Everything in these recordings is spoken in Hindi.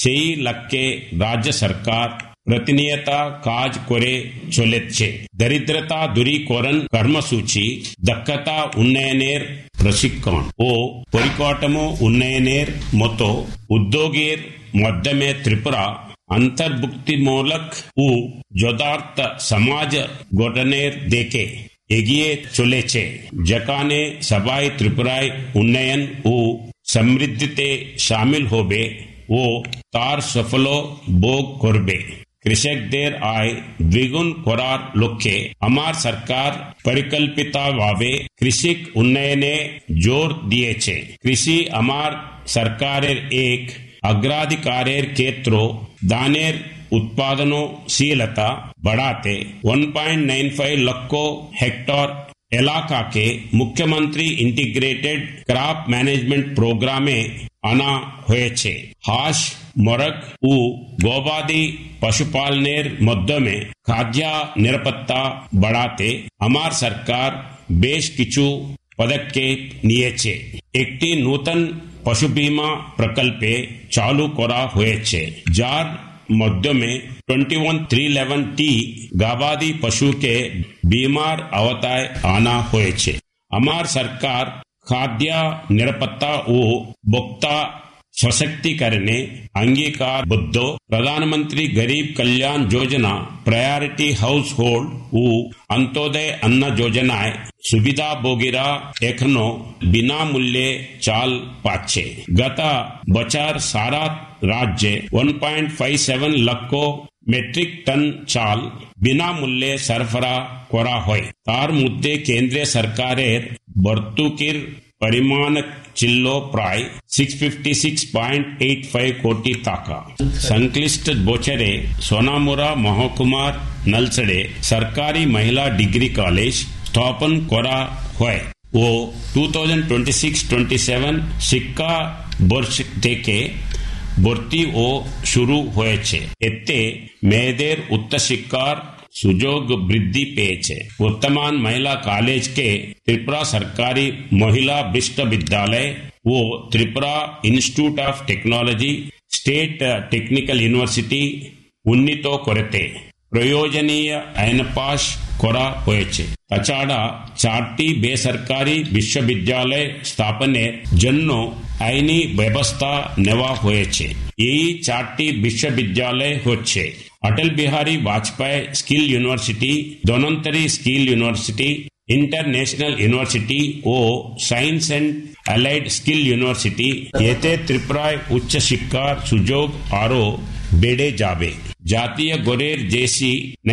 সেই লক্ষ্যে রাজ্য সরকার প্রতিনিয়তা কাজ করে চলেছে। দরিদ্রতা দূরীকরণ কর্মসূচি, দক্ষতা উন্নয়নের প্রশিক্ষণ ও পরিকাঠামো উন্নয়নের মতো উদ্যোগের মাধ্যমে ত্রিপুরা অন্তর্ভুক্তিমূলক ও যথার্থ সমাজ গঠনের দিকে এগিয়ে চলেছে, যেখানে সবাই ত্রিপুরায় উন্নয়ন ও সমৃদ্ধিতে শামিল হবে ও তার সফল ভোগ করবে। কৃষকদের আয় দ্বিগুণ করার লক্ষ্যে আমার সরকার পরিকল্পিতভাবে কৃষি উন্নয়নে জোর দিয়েছে। কৃষি আমার সরকারের এক অগ্রাধিকারের ক্ষেত্র। ধানের उत्पादनशीलता बढ़ाते 1.95 लाख हेक्टेयर इलाका के मुख्यमंत्री इंटीग्रेटेड क्रॉप मैनेजमेंट प्रोग्राम में आना हुए छे। हाश मोरग उ गौबादी पशुपालनेर मध्य में खाद्य निरापत्ता बढ़ाते हमार सरकार बेश किछु पदक्षेप नियेछे। एकटी नूतन पशु बीमा प्रकल्पे चालू करा हुए छे, जार मध्य में 21311T गवादी पशु के बीमार अवताय आना हुए छे। हमार सरकार खाद्य निरापत्ता व उपभोक्ता सशक्तिकरण अंगीकार बुद्ध प्रधानमंत्री गरीब Kalyan Yojana, priority house hold व अंत्योदय अन्न योजना सुविधा भोगीरा एखनो बिना मूल्य चाल पाछे। गत बचार सारा राज्य 1.57 लाख मेट्रिक टन चाल बिना मूल्य सरफरा करा होय। तार मुद्दे केंद्रीय सरकारेर बर्तुकीर परिमाण चिल्लो प्राय 656.85 कोटी टाका। संक्लिष्ट बोचरे सोनामुरा महकुमार नलसड़े सरकारी महिला डिग्री कॉलेज स्थापन करा हुए वो 2026-27 शिक्षा वर्ष থেকে ভর্তি ও শুরু হয়েছে। এতে মেয়েদের উচ্চ শিক্ষার সুযোগ বৃদ্ধি পেয়েছে। বর্তমান মহিলা কলেজ के त्रिपुरा सरकारी महिला विश्वविद्यालय व Tripura institute of technology state technical university उन्नीत करते प्रयोजनीय आयन पास करा হয়েছে। তাছাড়া 4টি বেসরকারি বিশ্ববিদ্যালয় স্থাপনের জন্য আইনি ব্যবস্থা নেওয়া হয়েছে। এই 4টি বিশ্ববিদ্যালয় হচ্ছে Atal Bihari Vajpayee skill university, Dhanvantari skill university, international university O science and allied skill university. এতে ত্রিপুরায় উচ্চ শিক্ষার সুযোগ আরো বেড়ে যাবে। জাতীয় গড়ের জেসি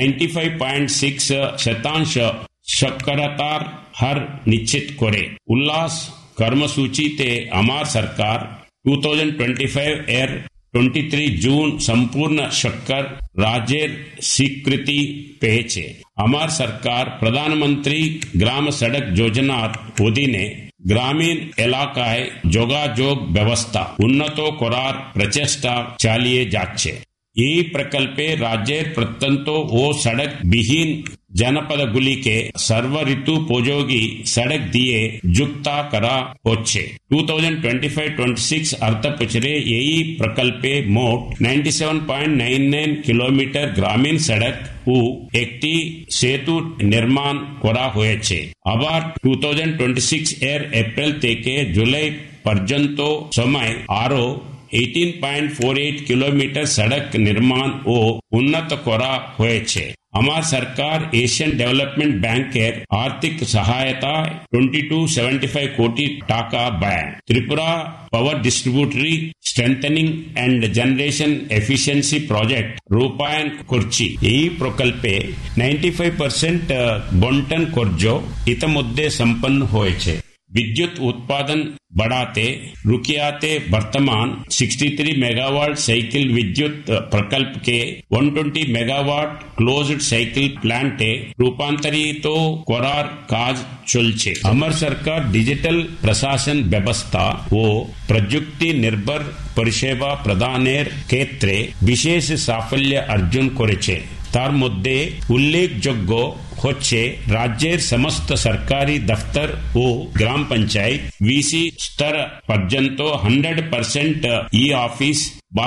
95.6% সাক্ষরতার হার নিশ্চিত করে উল্লাস কর্মসূচিতে আমার সরকার 2025 এর 23 জুন সম্পূর্ণ সাক্ষর রাজ্যের স্বীকৃতি পেয়েছে। আমার সরকার প্রধানমন্ত্রী গ্রাম সড়ক যোজনার অধীনে গ্রামীণ এলাকায় যোগাযোগ ব্যবস্থা উন্নত করার প্রচেষ্টা চালিয়ে যাচ্ছে। এই প্রকল্পে রাজ্যের প্রত্যন্ত ও সড়ক বিহীন जनपदগুলিকে সর্বঋতুপযোগী সড়ক দিয়ে যুক্ত করা হচ্ছে। 2025-26 অর্থবছরে এই প্রকল্পে মোট 97.99 কিলোমিটার গ্রামীণ সড়ক ও একটি সেতু নির্মাণ করা হয়েছে। আবার 2026 এর এপ্রিল থেকে জুলাই পর্যন্ত সময় আরো 18.48 কিলোমিটার সড়ক নির্মাণ ও উন্নত করা হয়েছে। আমার সরকার এশিয়ান ডেভেলপমেন্ট ব্যাংকের আর্থিক সহায়তা 2275 কোটি টাকা ব্যয় ত্রিপুরা পাওয়ার ডিস্ট্রিবিউটরি strengthening and generation efficiency project রূপায়ণ করছি। এই প্রকল্পে 95% বন্টন কার্য ইতিমধ্যে সম্পন্ন হয়েছে। विद्युत उत्पादन बढ़ाते रुकियाते वर्तमान 63 मेगावाट साइकिल विद्युत प्रकल्प के 120 मेगावाट क्लोज्ड साइकिल प्लांट रूपांतरित करार काज चलছে। আমার সরকার ডিজিটাল প্রশাসন ব্যবস্থা ও প্রযুক্তি নির্ভর পরিষেবা প্রদানের ক্ষেত্রে বিশেষ সাফল্য অর্জন করেছে। তার মধ্যে উল্লেখযোগ্য হচ্ছে রাজ্যের সমস্ত সরকারি দফতর ও গ্রাম পঞ্চায়েত ভিসি স্তর পর্যন্ত 100% ই অফিস